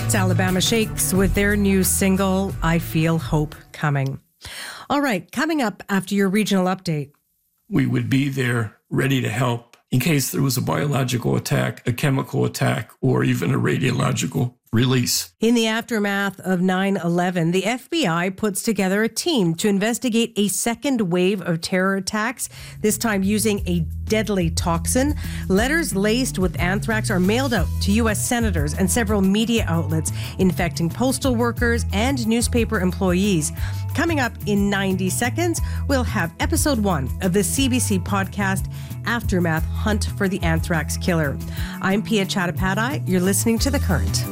It's Alabama Shakes with their new single, I Feel Hope Coming. All right, coming up after your regional update. We would be there ready to help in case there was a biological attack, a chemical attack, or even a radiological release. In the aftermath of 9/11, the FBI puts together a team to investigate a second wave of terror attacks, this time using a deadly toxin. Letters laced with anthrax are mailed out to U.S. senators and several media outlets, infecting postal workers and newspaper employees. Coming up in 90 seconds, we'll have episode 1 of the CBC podcast, Aftermath: Hunt for the Anthrax Killer. I'm Pia Chattopadhyay. You're listening to The Current.